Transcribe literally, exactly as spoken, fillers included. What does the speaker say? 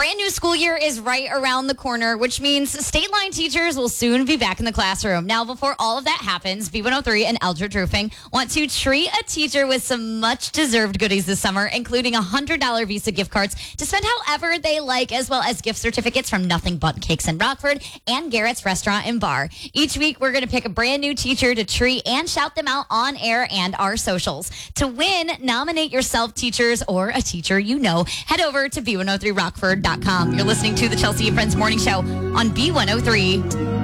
brand new school year is right around the corner, which means state line teachers will soon be back in the classroom. Now, before all of that happens, B one oh three and Eldridge Roofing want to treat a teacher with some much-deserved goodies this summer, including one hundred dollars Visa gift cards to spend however they like, as well as gift certificates from Nothing But Cakes in Rockford and Garrett's Restaurant and Bar. Each week, we're going to pick a brand new teacher to treat and shout them out on air and our socials. To win, nominate yourself, teachers, or a teacher you know. Head over to B one oh three rockford dot com. You're listening to the Chelsea and Friends Morning Show on B one oh three.